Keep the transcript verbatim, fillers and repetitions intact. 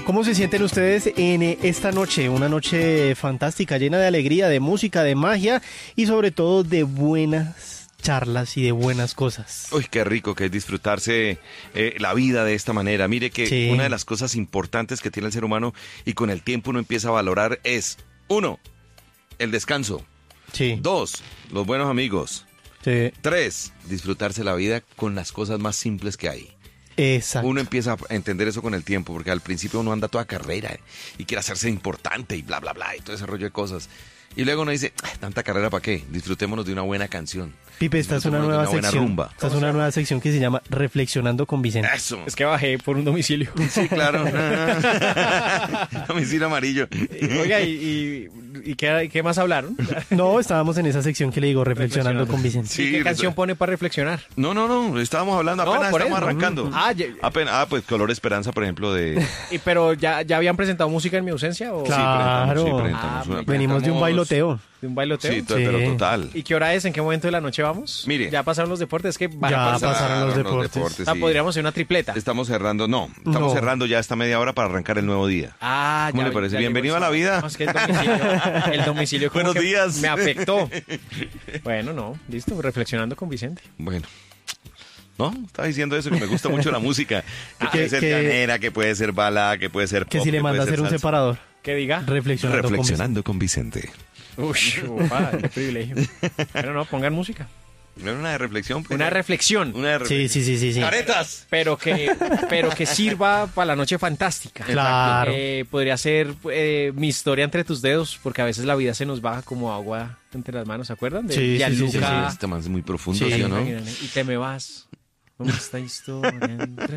¿Cómo se sienten ustedes en esta noche? Una noche fantástica, llena de alegría, de música, de magia y sobre todo de buenas charlas y de buenas cosas. Uy, qué rico que es disfrutarse eh, la vida de esta manera. Mire que Sí. una de las cosas importantes que tiene el ser humano y con el tiempo uno empieza a valorar es, uno, el descanso. Sí. Dos, los buenos amigos. Sí. Tres, disfrutarse la vida con las cosas más simples que hay. Exacto. Uno empieza a entender eso con el tiempo, porque al principio uno anda toda carrera y quiere hacerse importante y bla, bla, bla, y todo ese rollo de cosas. Y luego uno dice, "Ah, tanta carrera para qué, disfrutémonos de una buena canción. Pipe, esta es una Disfrutémonos de nueva buena sección. rumba". Esta es una nueva sección que se llama Reflexionando con Vicente. Eso. Es que bajé por un domicilio. Sí, claro. Domicilio amarillo. Oiga, ¿y, y, y qué, qué más hablaron? No, estábamos en esa sección que le digo Reflexionando con Vicente. Sí, ¿Y qué eso- canción pone para reflexionar? No, no, no, estábamos hablando, No, apenas por estamos eso. arrancando. Ah, ya- Apenas, ah, pues Color Esperanza, por ejemplo, de... ¿Y, pero ya, ya habían presentado música en mi ausencia? ¿O Claro. Sí, presentamos, sí, presentamos Ah, una- Venimos de un presentamos- bailoteo. de un bailoteo? Sí, to- Sí. pero total. ¿Y qué hora es? ¿En qué momento de la noche vamos? Mire. Ya pasaron los deportes. Es que van Ya a pasar. pasaron los deportes. Ah, sí. podríamos hacer una tripleta. Estamos cerrando, no, estamos No. cerrando ya esta media hora para arrancar el nuevo día. Ah, ¿Cómo ya, le parece? ya Bienvenido llegó a la el- vida. No, es que el domicilio, el domicilio como Buenos que días. me afectó. Bueno, no, listo, reflexionando con Vicente. Bueno. No, estaba diciendo eso, que me gusta mucho la música. Que Ah, puede que- ser que- llanera, que puede ser balada, que puede ser Que pop, si le puede manda a ser hacer un salsa. separador. ¿Qué diga? Reflexionando, Reflexionando con Vicente. Uy, ufa, qué privilegio. Pero no, pongan música. ¿No era una de reflexión? pues? Una reflexión, Una de con Vicente. Sí, reflexión. sí, sí, sí, sí. ¡Caretas! pero que, pero que sirva para la noche fantástica. Claro. Eh, podría ser eh, Mi historia entre tus dedos, porque a veces la vida se nos baja como agua entre las manos, ¿se acuerdan? De Sí, sí, sí, Gianluca. sí, sí. Este man es muy profundo, Sí. ¿sí o no? Y te me vas. ¿Cómo está historia entre